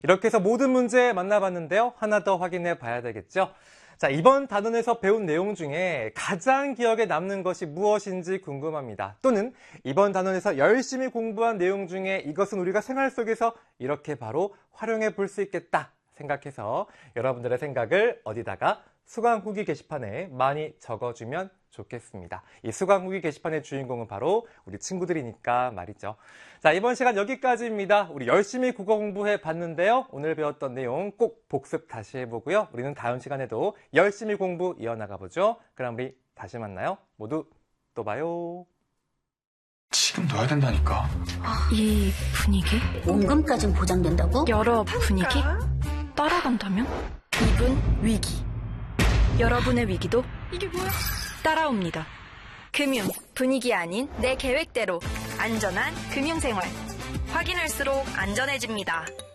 이렇게 해서 모든 문제 만나봤는데요. 하나 더 확인해 봐야 되겠죠. 자, 이번 단원에서 배운 내용 중에 가장 기억에 남는 것이 무엇인지 궁금합니다. 또는 이번 단원에서 열심히 공부한 내용 중에 이것은 우리가 생활 속에서 이렇게 바로 활용해 볼 수 있겠다 생각해서 여러분들의 생각을 어디다가 수강 후기 게시판에 많이 적어주면 좋겠습니다. 이 수강 후기 게시판의 주인공은 바로 우리 친구들이니까 말이죠. 자, 이번 시간 여기까지입니다. 우리 열심히 국어 공부해 봤는데요. 오늘 배웠던 내용 꼭 복습 다시 해보고요. 우리는 다음 시간에도 열심히 공부 이어나가 보죠. 그럼 우리 다시 만나요. 모두 또 봐요. 지금 넣어야 된다니까. 이 분위기? 원금까진 보장된다고? 여러 분위기? 따라간다면? 이분 위기. 여러분의 위기도 이게 뭐야? 따라옵니다. 금융, 분위기 아닌 내 계획대로 안전한 금융생활. 확인할수록 안전해집니다.